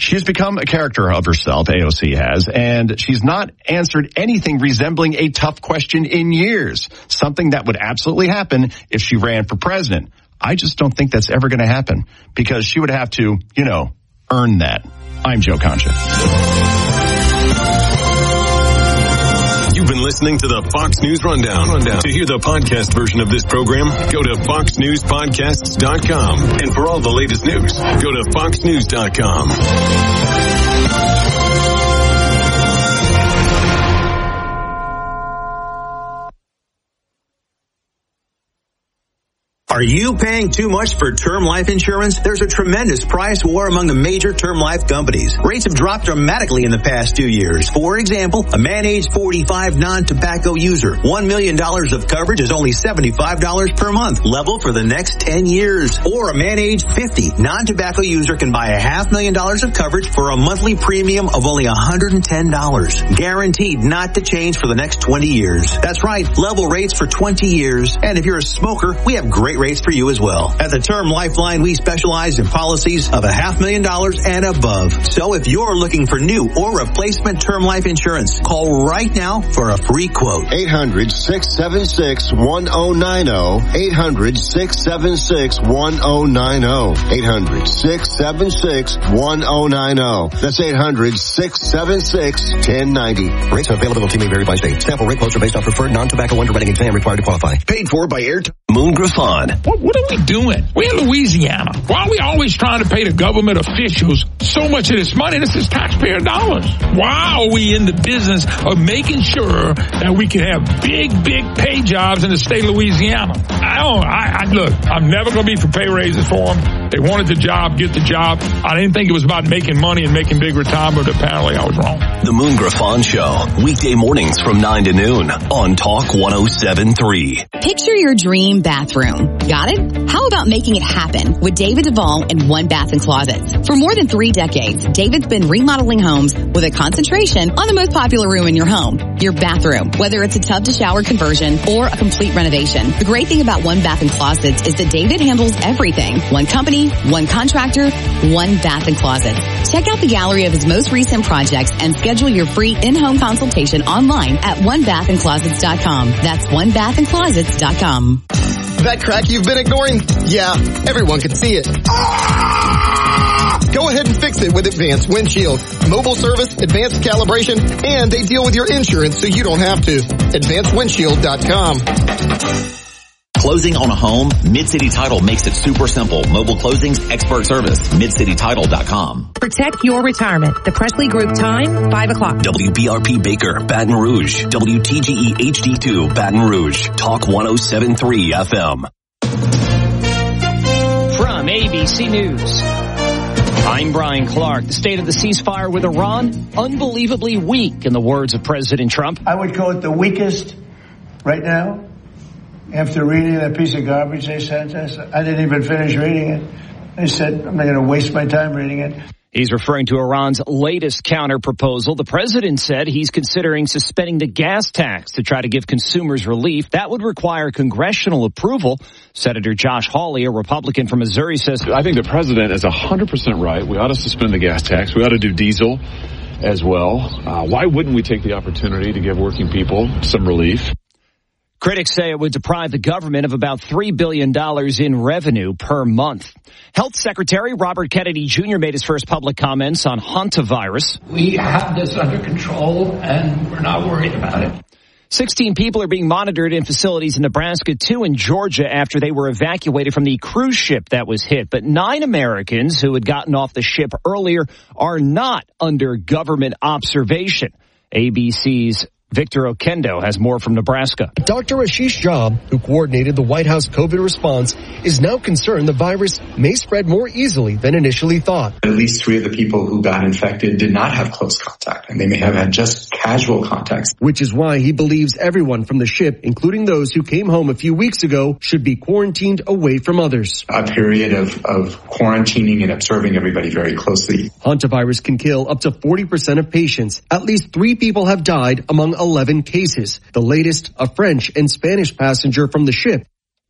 She's become a character of herself, AOC has, and she's not answered anything resembling a tough question in years, something that would absolutely happen if she ran for president. I just don't think that's ever going to happen because she would have to, earn that. I'm Joe Concha. You've been listening to the Fox News Rundown. To hear the podcast version of this program, go to foxnewspodcasts.com. And for all the latest news, go to foxnews.com. Are you paying too much for term life insurance? There's a tremendous price war among the major term life companies. Rates have dropped dramatically in the past 2 years. For example, a man age 45 non-tobacco user, $1 million of coverage is only $75 per month, level for the next 10 years. Or a man age 50 non-tobacco user can buy $500,000 of coverage for a monthly premium of only $110, guaranteed not to change for the next 20 years. That's right, level rates for 20 years. And if you're a smoker, we have great rates for you as well. At the Term Lifeline, we specialize in policies of $500,000 and above. So if you're looking for new or replacement term life insurance, call right now for a free quote. 800-676-1090. 800-676-1090. 800-676-1090. That's 800-676-1090. Rates and availability may vary by state. Sample rate quotes are based on preferred non-tobacco underwriting exam required to qualify. Paid for by Air. Moon Griffon. What are we doing? We're in Louisiana. Why are we always trying to pay the government officials so much of this money? This is taxpayer dollars. Why are we in the business of making sure that we can have big pay jobs in the state of Louisiana? Look, I'm never going to be for pay raises for them. They wanted the job, get the job. I didn't think it was about making money and making big retirement, but apparently I was wrong. The Moon Griffon Show, weekday mornings from 9 to noon on Talk 107.3. Picture your dream bathroom. Got it? How about making it happen with David Duvall and One Bath and Closets? For more than 3 decades, David's been remodeling homes with a concentration on the most popular room in your home, your bathroom, whether it's a tub to shower conversion or a complete renovation. The great thing about One Bath and Closets is that David handles everything. One company, one contractor, One Bath and Closets. Check out the gallery of his most recent projects and schedule your free in-home consultation online at onebathandclosets.com. That's onebathandclosets.com. That crack you've been ignoring? Yeah, everyone can see it. Go ahead and fix it with Advanced Windshield. Mobile service, advanced calibration, and they deal with your insurance so you don't have to. AdvancedWindshield.com. Closing on a home? Mid-City Title makes it super simple. Mobile closings, expert service. MidCityTitle.com. Protect your retirement. The Presley Group time, 5 o'clock. WBRP Baker, Baton Rouge. WTGE HD2, Baton Rouge. Talk 107.3 FM. From ABC News, I'm Brian Clark. The state of the ceasefire with Iran, unbelievably weak, in the words of President Trump. I would call it the weakest right now. After reading that piece of garbage they sent us, I didn't even finish reading it. I said, I'm not going to waste my time reading it. He's referring to Iran's latest counter-proposal. The president said he's considering suspending the gas tax to try to give consumers relief. That would require congressional approval. Senator Josh Hawley, a Republican from Missouri, says, I think the president is 100% right. We ought to suspend the gas tax. We ought to do diesel as well. Why wouldn't we take the opportunity to give working people some relief? Critics say it would deprive the government of about $3 billion in revenue per month. Health Secretary Robert Kennedy Jr. made his first public comments on hantavirus. We have this under control, and we're not worried about it. 16 people are being monitored in facilities in Nebraska, 2 in Georgia, after they were evacuated from the cruise ship that was hit. But 9 Americans who had gotten off the ship earlier are not under government observation. ABC's Victor Oquendo has more from Nebraska. Dr. Ashish Jha, who coordinated the White House COVID response, is now concerned the virus may spread more easily than initially thought. At least 3 of the people who got infected did not have close contact, and they may have had just casual contacts. Which is why he believes everyone from the ship, including those who came home a few weeks ago, should be quarantined away from others. A period of quarantining and observing everybody very closely. Hantavirus can kill up to 40% of patients. At least 3 people have died among 11 cases. The latest, a French and Spanish passenger from the ship.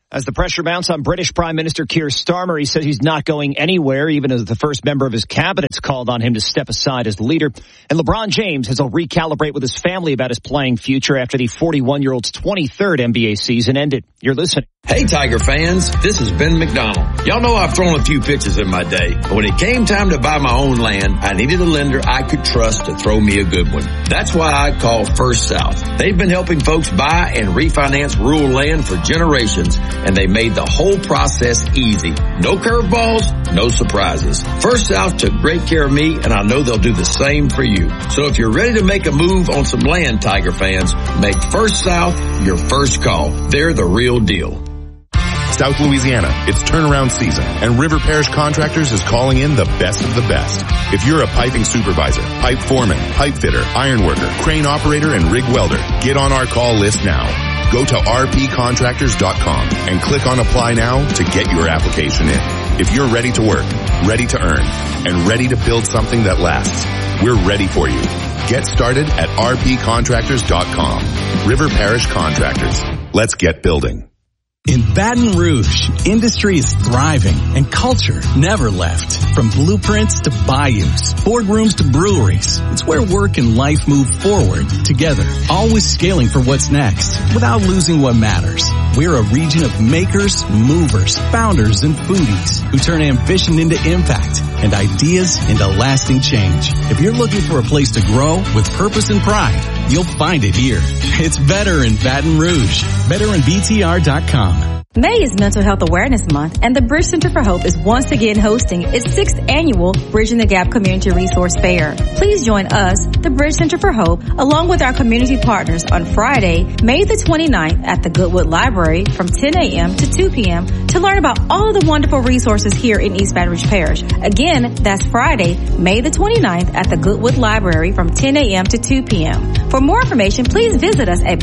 As the pressure mounts on British Prime Minister Keir Starmer, he says he's not going anywhere, even as the first member of his cabinet's called on him to step aside as leader. And LeBron James has to recalibrate with his family about his playing future after the 41-year-old's 23rd NBA season ended. You're listening. Hey, Tiger fans, this is Ben McDonald. Y'all know I've thrown a few pitches in my day, but when it came time to buy my own land, I needed a lender I could trust to throw me a good one. That's why I called First South. They've been helping folks buy and refinance rural land for generations, and they made the whole process easy. No curveballs, no surprises. First South took great care of me, and I know they'll do the same for you. So if you're ready to make a move on some land, Tiger fans, make First South your first call. They're the real deal. South Louisiana, it's turnaround season, and River Parish Contractors is calling in the best of the best. If you're a piping supervisor, pipe foreman, pipe fitter, iron worker, crane operator, and rig welder, get on our call list now. Go to rpcontractors.com and click on Apply Now to get your application in. If you're ready to work, ready to earn, and ready to build something that lasts, we're ready for you. Get started at rpcontractors.com. River Parish Contractors. Let's get building. In Baton Rouge, industry is thriving and culture never left. From blueprints to bayous, boardrooms to breweries, it's where work and life move forward together, always scaling for what's next without losing what matters. We're a region of makers, movers, founders, and foodies who turn ambition into impact and ideas into lasting change. If you're looking for a place to grow with purpose and pride, you'll find it here. It's better in Baton Rouge. BetterInBTR.com. May is Mental Health Awareness Month, and the Bridge Center for Hope is once again hosting its 6th annual Bridging the Gap Community Resource Fair. Please join us, the Bridge Center for Hope, along with our community partners on Friday, May the 29th at the Goodwood Library from 10 a.m. to 2 p.m. to learn about all the wonderful resources here in East Baton Rouge Parish. Again, that's Friday, May the 29th at the Goodwood Library from 10 a.m. to 2 p.m. For more information, please visit us at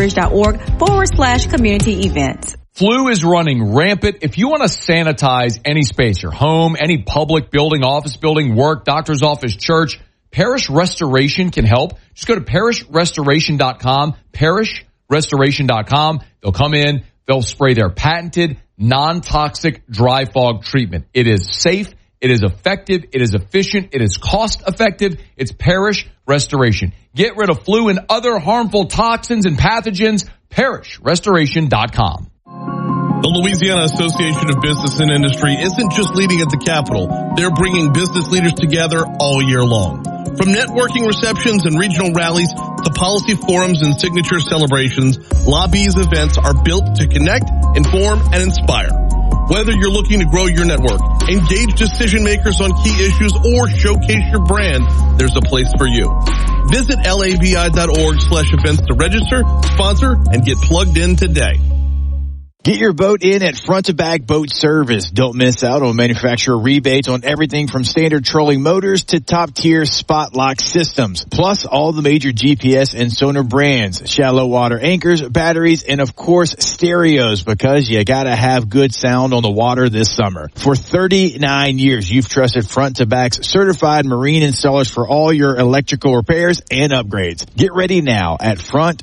brbridge.org/community events. Flu is running rampant. If you want to sanitize any space, your home, any public building, office building, work, doctor's office, church, Parish Restoration can help. Just go to parishrestoration.com, parishrestoration.com. They'll come in, they'll spray their patented non-toxic dry fog treatment. It is safe, it is effective, it is efficient, it is cost effective. It's Parish Restoration. Get rid of flu and other harmful toxins and pathogens, parishrestoration.com. The Louisiana Association of Business and Industry isn't just leading at the Capitol. They're bringing business leaders together all year long. From networking receptions and regional rallies to policy forums and signature celebrations, Lobby's events are built to connect, inform, and inspire. Whether you're looking to grow your network, engage decision makers on key issues, or showcase your brand, there's a place for you. Visit labi.org/events to register, sponsor, and get plugged in today. Get your boat in at Front to Back Boat Service. Don't miss out on manufacturer rebates on everything from standard trolling motors to top-tier spot lock systems. Plus, all the major GPS and sonar brands, shallow water anchors, batteries, and of course, stereos, because you gotta have good sound on the water this summer. For 39 years, you've trusted Front to Back's certified marine installers for all your electrical repairs and upgrades. Get ready now at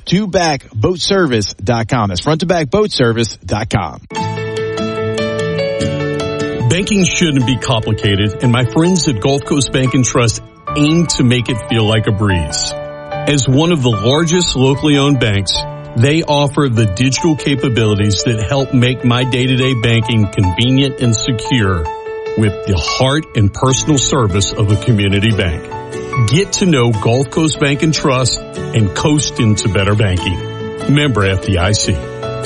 front2backboatservice.com. That's front2backboatservice.com. Banking shouldn't be complicated, and my friends at Gulf Coast Bank and Trust aim to make it feel like a breeze. As one of the largest locally owned banks, they offer the digital capabilities that help make my day-to-day banking convenient and secure with the heart and personal service of a community bank. Get to know Gulf Coast Bank and Trust and coast into better banking. Member FDIC.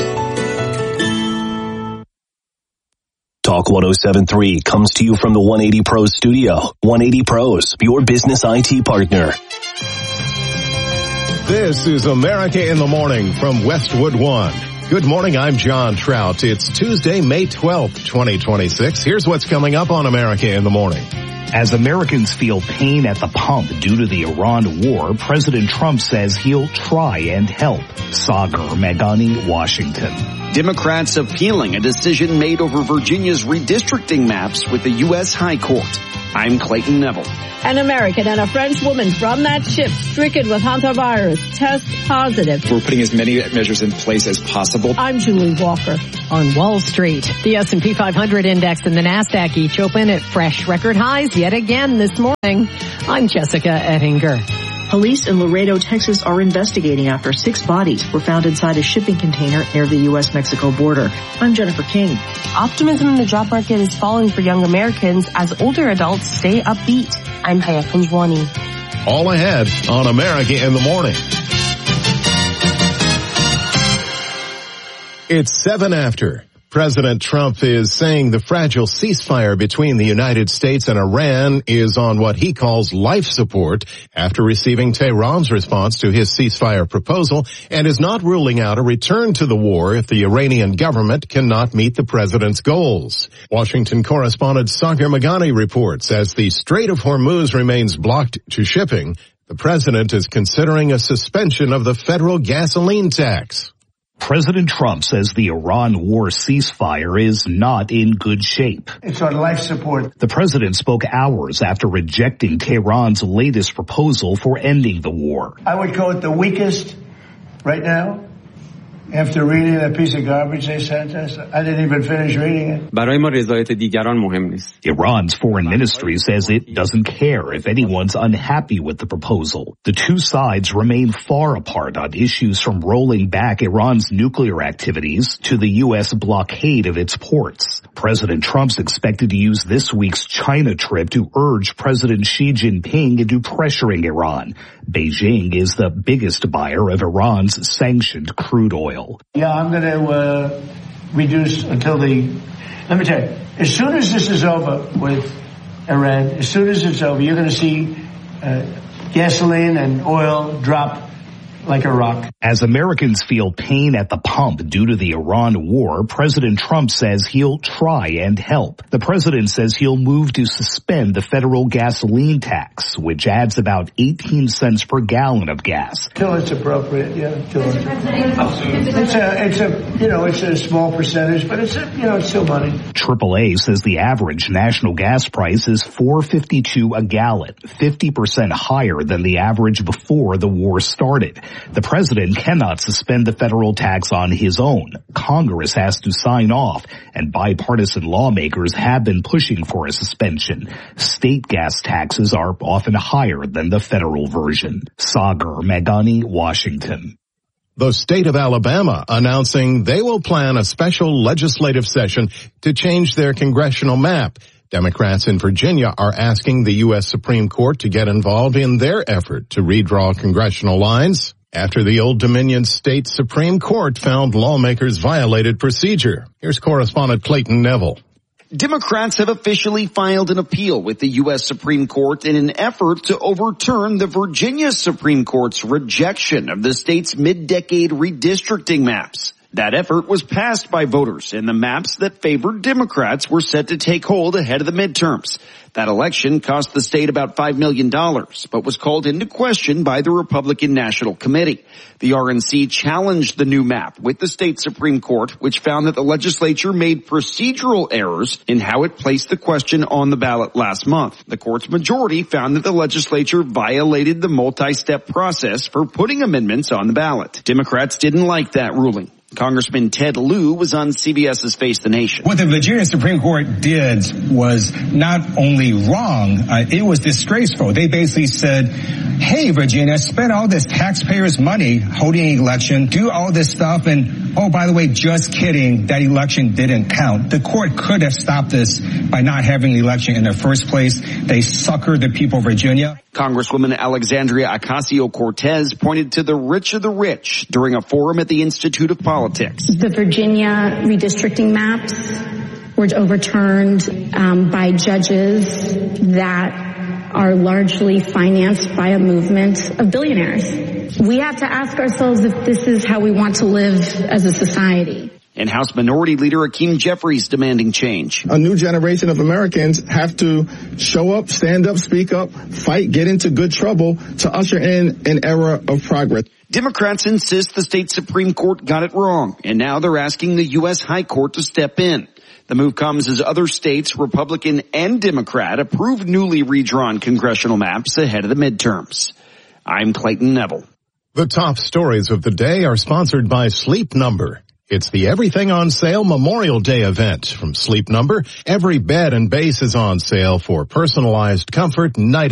Talk 107.3 comes to you from the 180 Pros studio. 180 Pros, your business IT partner. This is America in the Morning from Westwood One. Good morning, I'm John Trout. It's Tuesday, May 12th, 2026. Here's what's coming up on America in the Morning. As Americans feel pain at the pump due to the Iran war, President Trump says he'll try and help. Sagar Meghani, Washington. Democrats appealing a decision made over Virginia's redistricting maps with the U.S. High Court. I'm Clayton Neville. An American and a French woman from that ship stricken with hantavirus test positive. We're putting as many measures in place as possible. I'm Julie Walker. On Wall Street, the S&P 500 index and the NASDAQ each open at fresh record highs yet again this morning. I'm Jessica Ettinger. Police in Laredo, Texas are investigating after 6 bodies were found inside a shipping container near the U.S.-Mexico border. I'm Jennifer King. Optimism in the job market is falling for young Americans as older adults stay upbeat. I'm Haya Kunjwani. All ahead on America in the Morning. It's 7 after. President Trump is saying the fragile ceasefire between the United States and Iran is on what he calls life support after receiving Tehran's response to his ceasefire proposal, and is not ruling out a return to the war if the Iranian government cannot meet the president's goals. Washington correspondent Sagar Meghani reports as the Strait of Hormuz remains blocked to shipping, the president is considering a suspension of the federal gasoline tax. President Trump says the Iran war ceasefire is not in good shape. It's on life support. The president spoke hours after rejecting Tehran's latest proposal for ending the war. I would call it the weakest right now. After reading that piece of garbage they sent us, I didn't even finish reading it. برای ما رضایت دیگران مهم نیست. Iran's foreign ministry says it doesn't care if anyone's unhappy with the proposal. The two sides remain far apart on issues from rolling back Iran's nuclear activities to the U.S. blockade of its ports. President Trump's expected to use this week's China trip to urge President Xi Jinping into pressuring Iran. Beijing is the biggest buyer of Iran's sanctioned crude oil. Yeah, I'm going to reduce until let me tell you, as soon as this is over with Iran, as soon as it's over, you're going to see gasoline and oil drop like a rock. As Americans feel pain at the pump due to the Iran war, President Trump says he'll try and help. The president says he'll move to suspend the federal gasoline tax, which adds about 18 cents per gallon of gas. Till it's appropriate, yeah. It's a small percentage, but it's still money. AAA says the average national gas price is $4.52 a gallon, 50% higher than the average before the war started. The president cannot suspend the federal tax on his own. Congress has to sign off, and bipartisan lawmakers have been pushing for a suspension. State gas taxes are often higher than the federal version. Sagar Meghani, Washington. The state of Alabama announcing they will plan a special legislative session to change their congressional map. Democrats in Virginia are asking the U.S. Supreme Court to get involved in their effort to redraw congressional lines after the Old Dominion State Supreme Court found lawmakers violated procedure. Here's correspondent Clayton Neville. Democrats have officially filed an appeal with the U.S. Supreme Court in an effort to overturn the Virginia Supreme Court's rejection of the state's mid-decade redistricting maps. That effort was passed by voters, and the maps that favored Democrats were set to take hold ahead of the midterms. That election cost the state about $5 million, but was called into question by the Republican National Committee. The RNC challenged the new map with the state Supreme Court, which found that the legislature made procedural errors in how it placed the question on the ballot last month. The court's majority found that the legislature violated the multi-step process for putting amendments on the ballot. Democrats didn't like that ruling. Congressman Ted Lieu was on CBS's Face the Nation. What the Virginia Supreme Court did was not only wrong, it was disgraceful. They basically said, hey, Virginia, spend all this taxpayers' money holding an election, do all this stuff, and, oh, by the way, just kidding, that election didn't count. The court could have stopped this by not having the election in the first place. They suckered the people of Virginia. Congresswoman Alexandria Ocasio-Cortez pointed to the rich of the rich during a forum at the Institute of Politics. The Virginia redistricting maps were overturned by judges that are largely financed by a movement of billionaires. We have to ask ourselves if this is how we want to live as a society. And House Minority Leader Hakeem Jeffries demanding change. A new generation of Americans have to show up, stand up, speak up, fight, get into good trouble to usher in an era of progress. Democrats insist the state Supreme Court got it wrong, and now they're asking the U.S. High Court to step in. The move comes as other states, Republican and Democrat, approve newly redrawn congressional maps ahead of the midterms. I'm Clayton Neville. The top stories of the day are sponsored by Sleep Number. It's the Everything on Sale Memorial Day event from Sleep Number. Every bed and base is on sale for personalized comfort night